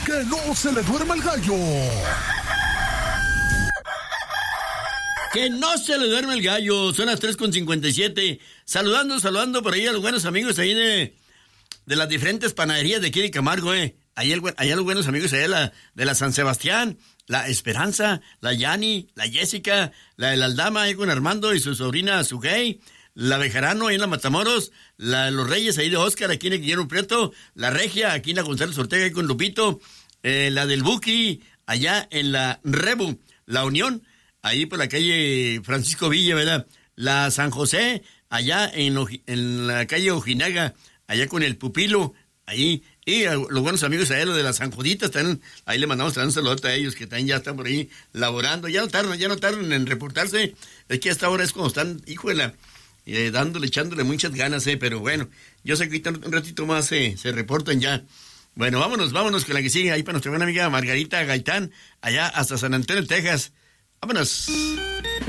Que no se le duerma el gallo. Que no se le duerme el gallo. Son las 3:57. Saludando por ahí a los buenos amigos ahí de las diferentes panaderías de aquí de Camargo, Allá los buenos amigos allá de la San Sebastián, la Esperanza, la Yani, la Jessica, la de la Aldama ahí con Armando y su sobrina Sugey, la Bejarano ahí en la Matamoros, la de los Reyes ahí de Oscar aquí en el Guillermo Prieto, la Regia aquí en la González Ortega ahí con Lupito, la del Buki allá en la Rebu, la Unión ahí por la calle Francisco Villa, ¿verdad? La San José allá en la calle Ojinaga, allá con el Pupilo, ahí, y a los buenos amigos allá, los de las San Juditas, también, ahí le mandamos un saludo a ellos, que también ya están por ahí laborando, ya no tardan en reportarse, es que a esta hora es cuando están, híjole, echándole muchas ganas, pero bueno, yo sé que un ratito más se reportan ya. Bueno, vámonos con la que sigue, ahí para nuestra buena amiga Margarita Gaitán, allá hasta San Antonio, Texas. Vámonos.